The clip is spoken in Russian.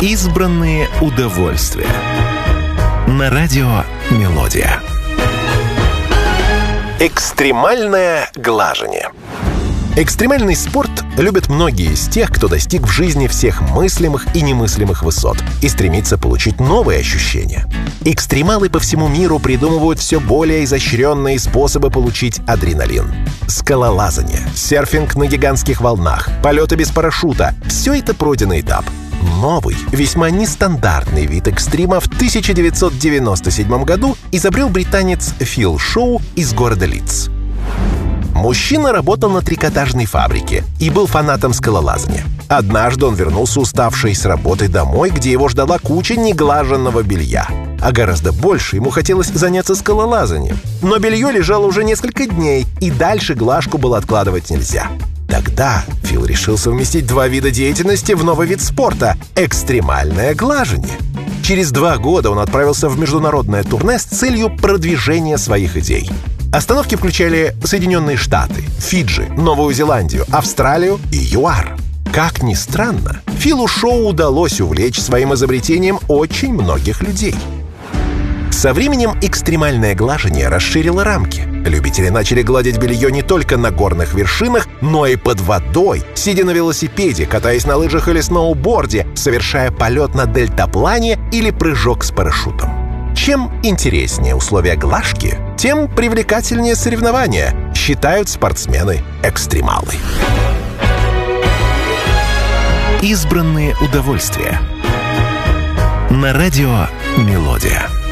Избранные удовольствия. На радио «Мелодия». Экстремальное глажение. Экстремальный спорт любят многие из тех, кто достиг в жизни всех мыслимых и немыслимых высот и стремится получить новые ощущения. Экстремалы по всему миру придумывают все более изощренные способы получить адреналин. Скалолазание, серфинг на гигантских волнах, полеты без парашюта — все это пройденный этап. Новый, весьма нестандартный вид экстрима в 1997 году изобрел британец Фил Шоу из города Лидс. Мужчина работал на трикотажной фабрике и был фанатом скалолазания. Однажды он вернулся уставший с работы домой, где его ждала куча неглаженного белья. А гораздо больше ему хотелось заняться скалолазанием. Но белье лежало уже несколько дней, и дальше глажку было откладывать нельзя. Тогда Фил решил совместить два вида деятельности в новый вид спорта — экстремальное глажение. Через 2 года он отправился в международное турне с целью продвижения своих идей. Остановки включали Соединенные Штаты, Фиджи, Новую Зеландию, Австралию и ЮАР. Как ни странно, Филу Шоу удалось увлечь своим изобретением очень многих людей. Со временем экстремальное глажение расширило рамки. Любители начали гладить белье не только на горных вершинах, но и под водой, сидя на велосипеде, катаясь на лыжах или сноуборде, совершая полет на дельтаплане или прыжок с парашютом. Чем интереснее условия глажки, тем привлекательнее соревнования, считают спортсмены-экстремалы. Избранные удовольствия. На радио «Мелодия».